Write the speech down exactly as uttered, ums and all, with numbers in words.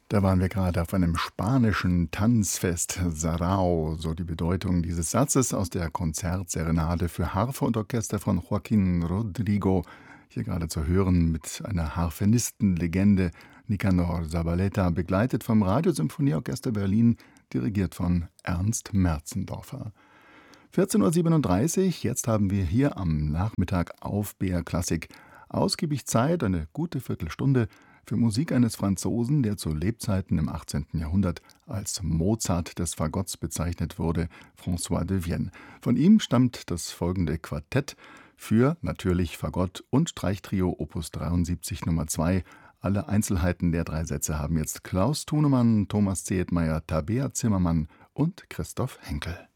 Da waren wir gerade auf einem spanischen Tanzfest, Sarao, so die Bedeutung dieses Satzes aus der Konzertserenade für Harfe und Orchester von Joaquín Rodrigo. Hier gerade zu hören mit einer Harfenistenlegende Nicanor Zabaleta, begleitet vom Radiosymphonieorchester Berlin, dirigiert von Ernst Merzendorfer. vierzehn Uhr siebenunddreißig, jetzt haben wir hier am Nachmittag auf B R Klassik ausgiebig Zeit, eine gute Viertelstunde, für Musik eines Franzosen, der zu Lebzeiten im achtzehnten. Jahrhundert als Mozart des Fagotts bezeichnet wurde, François de Vienne. Von ihm stammt das folgende Quartett für natürlich Fagott und Streichtrio Opus dreiundsiebzig Nummer zwei. Alle Einzelheiten der drei Sätze haben jetzt Klaus Thunemann, Thomas Zehetmeier, Tabea Zimmermann und Christoph Henkel.